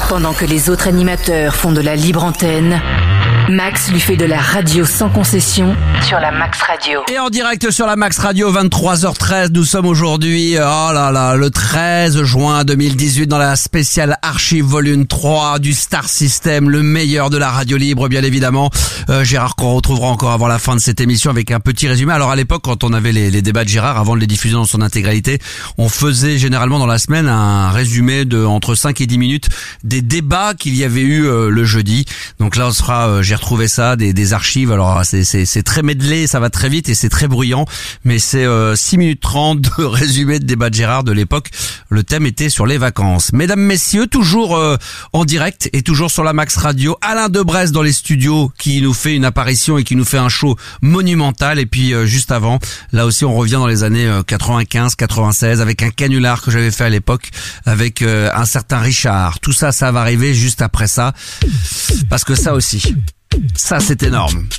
Pendant que les autres animateurs font de la libre antenne, Max lui fait de la radio sans concession sur la Max Radio. Et en direct sur la Max Radio, 23h13, nous sommes aujourd'hui, le 13 juin 2018 dans la spéciale Archive Volume 3 du Star System, le meilleur de la radio libre, bien évidemment. Gérard qu'on retrouvera encore avant la fin de cette émission avec un petit résumé. Alors à l'époque, quand on avait les débats de Gérard, avant de les diffuser dans son intégralité, on faisait généralement dans la semaine un résumé de entre 5 et 10 minutes des débats qu'il y avait eu le jeudi. Donc là, on sera, j'ai retrouvé ça, des archives. Alors c'est très medley, ça va très vite et c'est très bruyant, mais c'est 6 minutes 30 de résumé de débat de Gérard de l'époque. Le thème était sur les vacances. Mesdames, messieurs, toujours en direct et toujours sur la Max Radio, Alain Debresse dans les studios qui nous fait une apparition et qui nous fait un show monumental. Et puis juste avant, là aussi on revient dans les années 95-96 avec un canular que j'avais fait à l'époque avec un certain Richard. Tout ça, ça va arriver juste après ça, parce que ça aussi, ça c'est énorme.